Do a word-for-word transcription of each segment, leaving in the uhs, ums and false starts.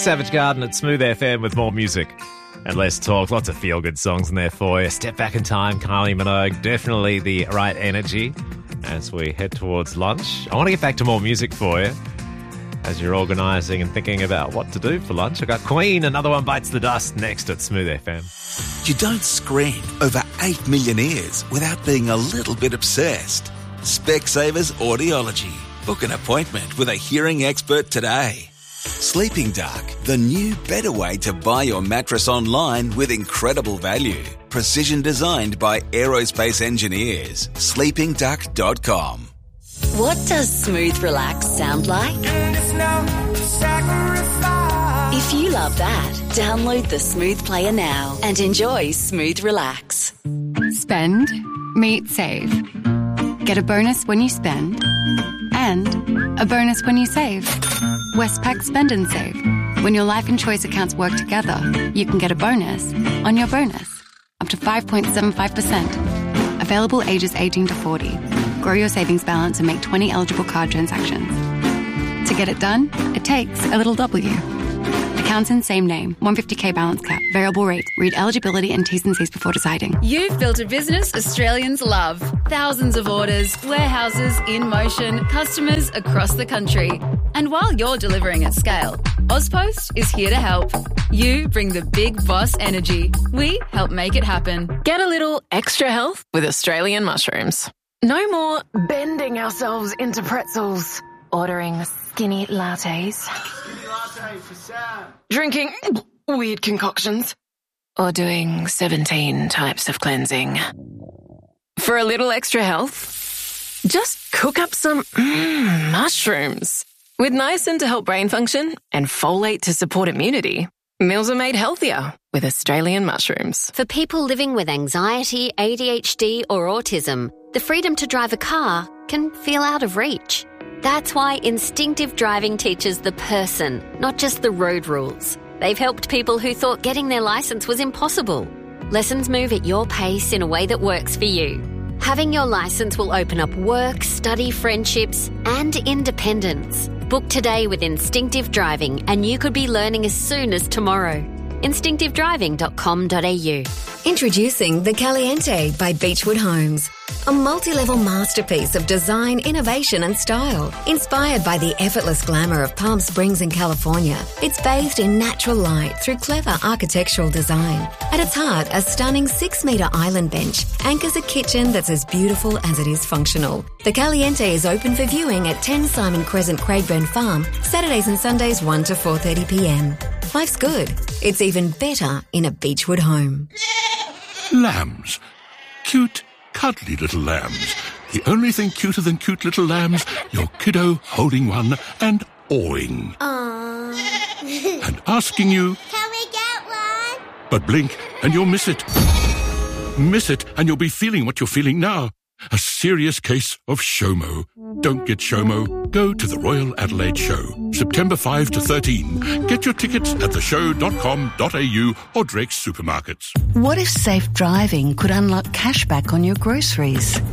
Savage Garden at Smooth F M with more music and less talk. Lots of feel-good songs in there for you. Step Back in Time, Kylie Minogue. Definitely the right energy as we head towards lunch. I want to get back to more music for you as you're organising and thinking about what to do for lunch. I got Queen, Another One Bites the Dust, next at Smooth F M. You don't screen over eight million ears without being a little bit obsessed. Specsavers Audiology. Book an appointment with a hearing expert today. Sleeping Duck, the new better way to buy your mattress online with incredible value. Precision designed by aerospace engineers. sleeping duck dot com. What does Smooth Relax sound like? If you love that, download the Smooth Player now and enjoy Smooth Relax. Spend, meet, save. Get a bonus when you spend and a bonus when you save. Westpac Spend and Save. When your life and choice accounts work together, you can get a bonus on your bonus, up to five point seven five percent. Available ages eighteen to forty. Grow your savings balance and make twenty eligible card transactions. To get it done, it takes a little W. Accounts in same name, one hundred fifty thousand balance cap, variable rate. Read eligibility and T's and C's before deciding. You've built a business Australians love. Thousands of orders, warehouses in motion, customers across the country. And while you're delivering at scale, Ozpost is here to help. You bring the big boss energy. We help make it happen. Get a little extra health with Australian mushrooms. No more bending ourselves into pretzels. Ordering skinny lattes. Skinny latte for Sam. Drinking weird concoctions. Or doing seventeen types of cleansing. For a little extra health, just cook up some mm, mushrooms. With niacin to help brain function and folate to support immunity, meals are made healthier with Australian mushrooms. For people living with anxiety, A D H D or autism, the freedom to drive a car can feel out of reach. That's why Instinctive Driving teaches the person, not just the road rules. They've helped people who thought getting their licence was impossible. Lessons move at your pace in a way that works for you. Having your licence will open up work, study, friendships and independence. Book today with Instinctive Driving and you could be learning as soon as tomorrow. instinctive driving dot com dot a u. Introducing The Caliente by Beechwood Homes. A multi-level masterpiece of design, innovation and style. Inspired by the effortless glamour of Palm Springs in California, it's bathed in natural light through clever architectural design. At its heart, a stunning six-metre island bench anchors a kitchen that's as beautiful as it is functional. The Caliente is open for viewing at ten Simon Crescent, Craigburn Farm, Saturdays and Sundays one to four thirty p m. Life's good. It's even better in a Beechwood home. Lambs. Cute, cuddly little lambs. The only thing cuter than cute little lambs, your kiddo holding one and awing. Aww. And asking you, can we get one? But blink and you'll miss it. Miss it and you'll be feeling what you're feeling now. A serious case of SHOMO. Don't get SHOMO. Go to the Royal Adelaide Show, September fifth to thirteenth. Get your tickets at the show dot com dot a u or Drake's supermarkets. What if safe driving could unlock cashback on your groceries?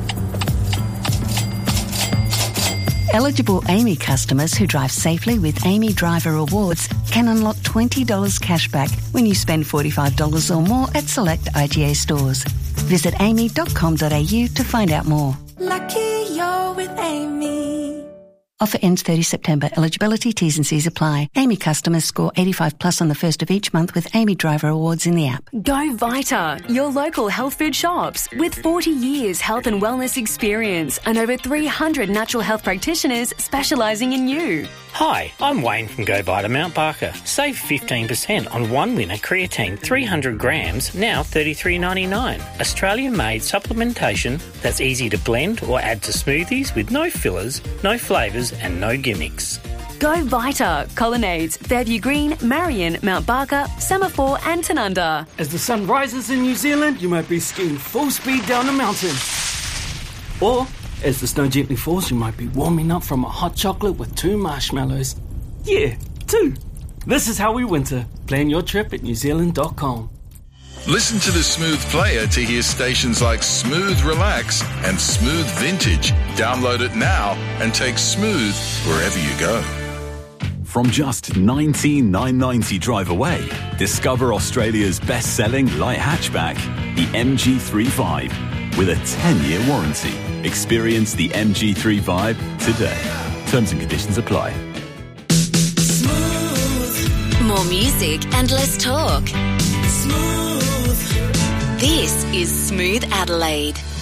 Eligible Amy customers who drive safely with Amy Driver Rewards can unlock twenty dollars cashback when you spend forty-five dollars or more at select I G A stores. Visit amy dot com dot a u to find out more. Lucky you're with Amy. Offer ends thirtieth September. Eligibility, T's and C's apply. Amy customers score eighty-five plus on the first of each month with Amy Driver Awards in the app. Go Vita, your local health food shops. With forty years health and wellness experience and over three hundred natural health practitioners specialising in you. Hi, I'm Wayne from Go Vita Mount Barker. Save fifteen percent on one winner creatine three hundred grams, now thirty-three ninety-nine. Australian-made supplementation that's easy to blend or add to smoothies with no fillers, no flavours and no gimmicks. Go Vita, Colonnades, Fairview Green, Marion, Mount Barker, Semaphore and Tanunda. As the sun rises in New Zealand, you might be skiing full speed down a mountain. Or, as the snow gently falls, you might be warming up from a hot chocolate with two marshmallows. Yeah, two. This is how we winter. Plan your trip at new zealand dot com. Listen to the Smooth Player to hear stations like Smooth Relax and Smooth Vintage. Download it now and take Smooth wherever you go. From just nineteen thousand nine hundred ninety drive away, discover Australia's best-selling light hatchback, the M G three Vibe, with a ten-year warranty. Experience the M G three Vibe today. Terms and conditions apply. More music and less talk. Smooth. This is Smooth Adelaide.